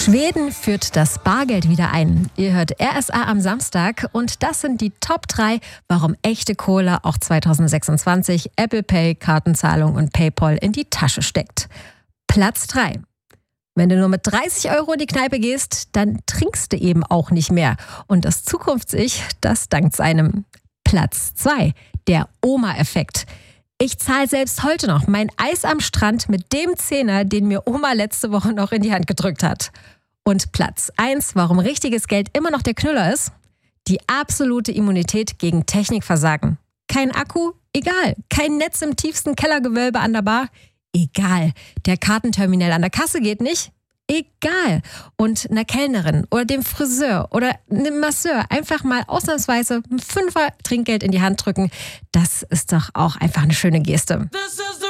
Schweden führt das Bargeld wieder ein. Ihr hört RSA am Samstag und das sind die Top 3, warum echte Kohle auch 2026 Apple Pay, Kartenzahlung und PayPal in die Tasche steckt. Platz 3. Wenn du nur mit 30 € in die Kneipe gehst, dann trinkst du eben auch nicht mehr. Und das Zukunfts-Ich, das dankt seinem. Platz 2. Der Oma-Effekt. Ich zahle selbst heute noch mein Eis am Strand mit dem Zehner, den mir Oma letzte Woche noch in die Hand gedrückt hat. Und Platz 1, warum richtiges Geld immer noch der Knüller ist? Die absolute Immunität gegen Technikversagen. Kein Akku? Egal. Kein Netz im tiefsten Kellergewölbe an der Bar? Egal. Der Kartenterminal an der Kasse geht nicht? Egal. Und einer Kellnerin oder dem Friseur oder einem Masseur einfach mal ausnahmsweise ein 5er Trinkgeld in die Hand drücken, das ist doch auch einfach eine schöne Geste.